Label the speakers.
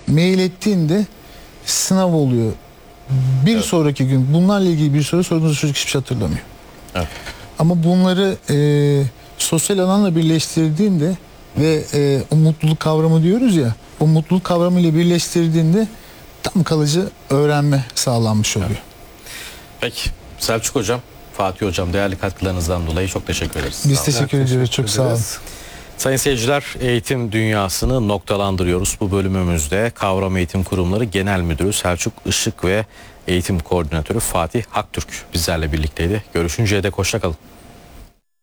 Speaker 1: mail ettiğinde sınav oluyor. Bir sonraki gün bunlarla ilgili bir soru sorduğunuzda çocuk hiçbir şey hatırlamıyor.
Speaker 2: Evet.
Speaker 1: Ama bunları sosyal alanla birleştirdiğinde ve o mutluluk kavramı diyoruz ya, o mutluluk kavramıyla birleştirdiğinde tam kalıcı öğrenme sağlanmış oluyor.
Speaker 2: Evet. Peki Selçuk Hocam, Fatih Hocam değerli katkılarınızdan dolayı çok teşekkür ederiz.
Speaker 1: Biz teşekkür ediyoruz. Çok sağ olun.
Speaker 2: Sayın seyirciler, eğitim dünyasını noktalandırıyoruz. Bu bölümümüzde Kavram Eğitim Kurumları Genel Müdürü Selçuk Işık ve Eğitim Koordinatörü Fatih Haktürk bizlerle birlikteydi. Görüşünceye dek hoşça kalın.